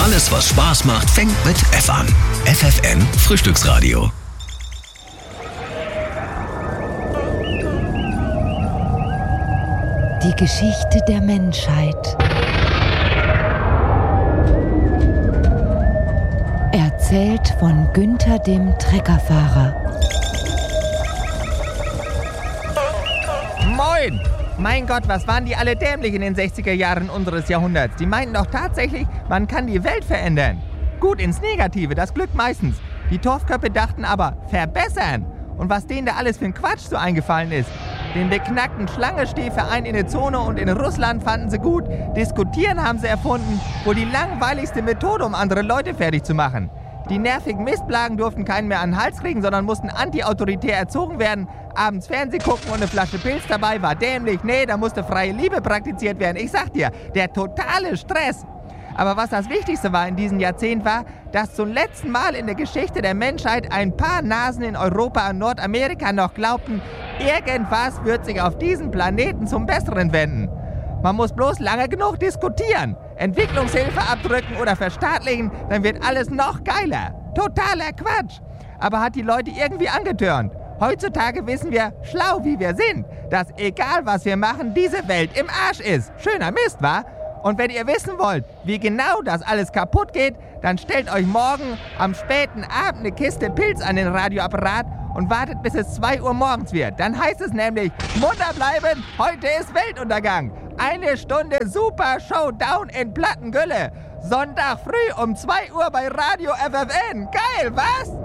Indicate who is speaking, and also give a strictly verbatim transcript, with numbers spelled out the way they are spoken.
Speaker 1: Alles, was Spaß macht, fängt mit F an. F F N Frühstücksradio.
Speaker 2: Die Geschichte der Menschheit. Erzählt von Günther dem Treckerfahrer.
Speaker 3: Moin! Mein Gott, was waren die alle dämlich in den sechziger Jahren unseres Jahrhunderts? Die meinten doch tatsächlich, man kann die Welt verändern. Gut ins Negative, das glückt meistens. Die Torfköppe dachten aber, verbessern. Und was denen da alles für ein Quatsch so eingefallen ist. Den beknackten Schlangenstehverein in der Zone und in Russland fanden sie gut. Diskutieren haben sie erfunden, wohl die langweiligste Methode, um andere Leute fertig zu machen. Die nervigen Mistplagen durften keinen mehr an den Hals kriegen, sondern mussten anti-autoritär erzogen werden. Abends Fernseh gucken und eine Flasche Pilz dabei war dämlich. Nee, da musste freie Liebe praktiziert werden. Ich sag dir, der totale Stress. Aber was das Wichtigste war in diesem Jahrzehnt war, dass zum letzten Mal in der Geschichte der Menschheit ein paar Nasen in Europa und Nordamerika noch glaubten, irgendwas wird sich auf diesem Planeten zum Besseren wenden. Man muss bloß lange genug diskutieren, Entwicklungshilfe abdrücken oder verstaatlichen, dann wird alles noch geiler. Totaler Quatsch. Aber hat die Leute irgendwie angetörnt. Heutzutage wissen wir, schlau wie wir sind, dass egal was wir machen, diese Welt im Arsch ist. Schöner Mist, wa? Und wenn ihr wissen wollt, wie genau das alles kaputt geht, dann stellt euch morgen am späten Abend eine Kiste Pilz an den Radioapparat und wartet, bis es zwei Uhr morgens wird. Dann heißt es nämlich, munter bleiben, heute ist Weltuntergang. Eine Stunde Super Showdown in Plattengülle. Sonntag früh um zwei Uhr bei Radio F F N. Geil, was?